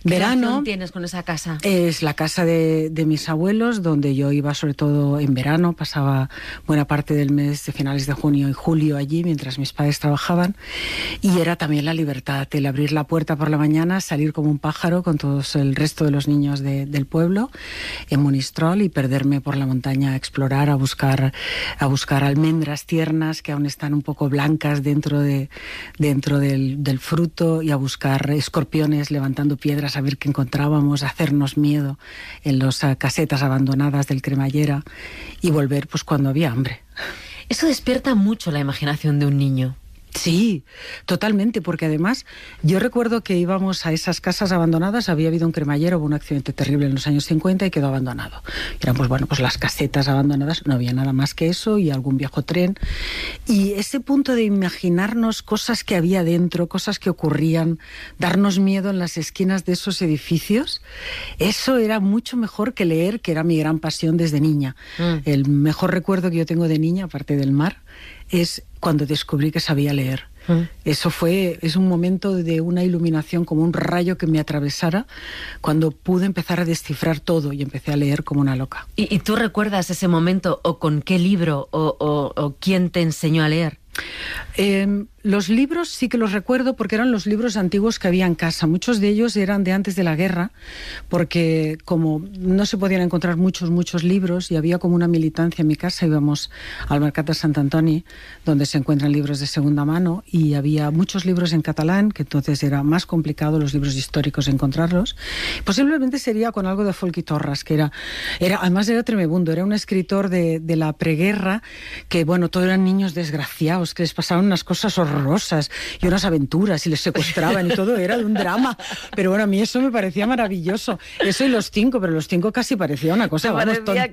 ¿Qué relación tienes con esa casa? Es la casa de mis abuelos, donde yo iba sobre todo en verano, pasaba buena parte del mes de finales de junio y julio allí, mientras mis padres trabajaban, y era también la libertad, el abrir la puerta por la mañana, salir como un pájaro con todos el resto de los niños del pueblo en Monistrol y perderme por la montaña a explorar, a buscar almendras tiernas que aún están un poco blancas dentro del fruto, y a buscar escorpiones levantando piedras a ver qué encontrábamos, a hacernos miedo en las casetas abandonadas del cremallera y volver pues cuando había hambre. Eso despierta mucho la imaginación de un niño. Sí, totalmente, porque además yo recuerdo que íbamos a esas casas abandonadas, había habido un cremallero, hubo un accidente terrible en los años 50 y quedó abandonado. Eran pues las casetas abandonadas, no había nada más que eso y algún viejo tren. Y ese punto de imaginarnos cosas que había dentro, cosas que ocurrían, darnos miedo en las esquinas de esos edificios, eso era mucho mejor que leer, que era mi gran pasión desde niña. El mejor recuerdo que yo tengo de niña, aparte del mar, es cuando descubrí que sabía leer. Eso es un momento de una iluminación, como un rayo que me atravesara, cuando pude empezar a descifrar todo y empecé a leer como una loca. ¿Y tú recuerdas ese momento, o con qué libro, o quién te enseñó a leer? Los libros sí que los recuerdo porque eran los libros antiguos que había en casa. Muchos de ellos eran de antes de la guerra, porque como no se podían encontrar muchos libros y había como una militancia en mi casa, íbamos al Mercat de Sant Antoni, donde se encuentran libros de segunda mano, y había muchos libros en catalán, que entonces era más complicado los libros históricos encontrarlos. Posiblemente sería con algo de Folch i Torres, que además era tremebundo, era un escritor de la preguerra, que bueno, todos eran niños desgraciados, que les pasaban unas cosas horrorosas y unas aventuras y les secuestraban y todo era de un drama, pero bueno, a mí eso me parecía maravilloso, eso y Los Cinco, pero Los Cinco casi parecía una cosa tontísima,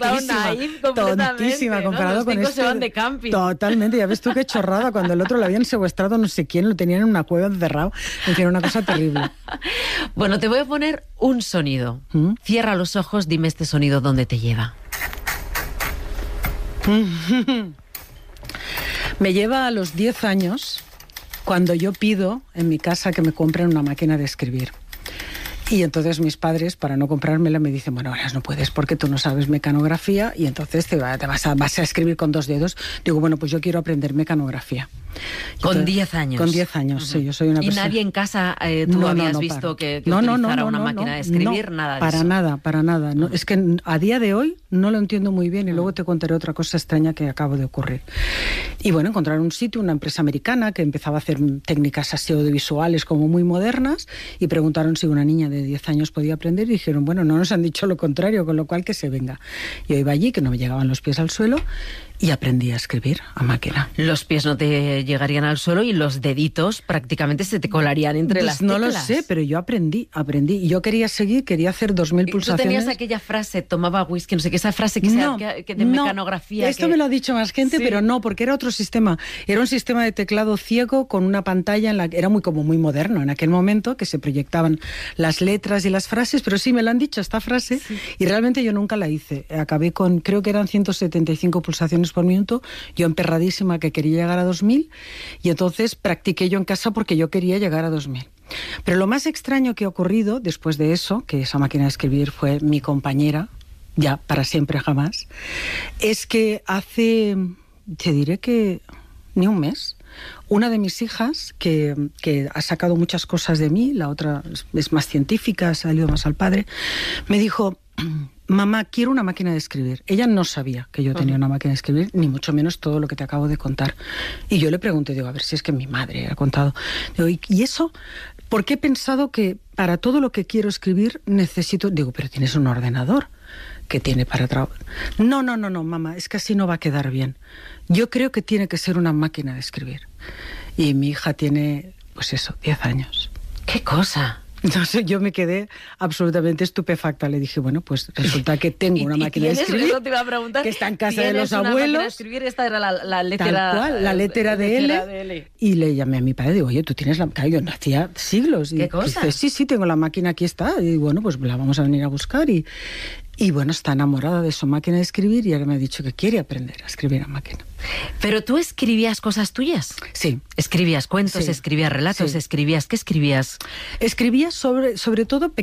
comparado ¿no? Los con Cinco se van de camping. Totalmente, ya ves tú qué chorrada, cuando el otro lo habían secuestrado no sé quién, lo tenían en una cueva encerrado, en fin, una cosa terrible. Bueno, te voy a poner un sonido. Cierra los ojos, dime este sonido dónde te lleva. Me lleva a los 10 años, cuando yo pido en mi casa que me compren una máquina de escribir. Y entonces mis padres, para no comprármela, me dicen, bueno, ahora no puedes porque tú no sabes mecanografía y entonces vas a escribir con 2 dedos. Digo, bueno, pues yo quiero aprender mecanografía. ¿Con 10 años? Con 10 años, sí. Yo soy una persona... ¿Y nadie en casa tú habías visto que utilizara una máquina de escribir? Nada de eso. Para nada. No, es que a día de hoy no lo entiendo muy bien y luego te contaré otra cosa extraña que acabo de ocurrir. Y bueno, encontrar un sitio, una empresa americana que empezaba a hacer técnicas así audiovisuales como muy modernas, y preguntaron si una niña de 10 años podía aprender y dijeron, bueno, no nos han dicho lo contrario, con lo cual que se venga. Yo iba allí, que no me llegaban los pies al suelo, y aprendí a escribir a máquina. Los pies no te llegarían al suelo y los deditos prácticamente se te colarían entre las teclas. No lo sé, pero yo aprendí. Y yo quería hacer 2000 pulsaciones. ¿Tú tenías aquella frase, tomaba whisky, no sé qué, esa frase que de mecanografía? Esto me lo ha dicho más gente, sí. Pero no, porque era otro sistema. Era un sistema de teclado ciego con una pantalla en la que era muy moderno en aquel momento, que se proyectaban las letras y las frases, pero sí me lo han dicho esta frase, sí. Y realmente yo nunca la hice. Acabé con, creo que eran 175 pulsaciones por minuto, yo emperradísima que quería llegar a 2000, y entonces practiqué yo en casa porque yo quería llegar a 2000. Pero lo más extraño que ha ocurrido después de eso, que esa máquina de escribir fue mi compañera, ya para siempre jamás, es que hace, te diré que ni un mes, una de mis hijas, que ha sacado muchas cosas de mí, la otra es más científica, ha salido más al padre, me dijo, mamá, quiero una máquina de escribir. Ella no sabía que yo tenía una máquina de escribir, ni mucho menos todo lo que te acabo de contar. Y yo le pregunté, digo, a ver si es que mi madre ha contado. Digo, ¿y eso? Porque he pensado que para todo lo que quiero escribir necesito... Digo, pero tienes un ordenador que tiene para trabajar. No, mamá, es que así no va a quedar bien. Yo creo que tiene que ser una máquina de escribir. Y mi hija tiene, pues eso, 10 años. ¡Qué cosa! Entonces yo me quedé absolutamente estupefacta. Le dije, bueno, pues resulta que tengo una máquina de escribir, eso te iba a preguntar, que está en casa de los abuelos. Máquina de escribir, esta era la letra... Tal cual, la letra de L. Y le llamé a mi padre, digo, oye, tú tienes la... Claro, yo no hacía siglos. ¿Qué cosa? Dice, sí, tengo la máquina, aquí está. Y bueno, pues la vamos a venir a buscar. Y bueno, está enamorada de su máquina de escribir y ahora me ha dicho que quiere aprender a escribir a máquina. ¿Pero tú escribías cosas tuyas? Sí. ¿Escribías cuentos, sí. escribías relatos, sí. escribías? ¿Qué escribías? Escribía sobre todo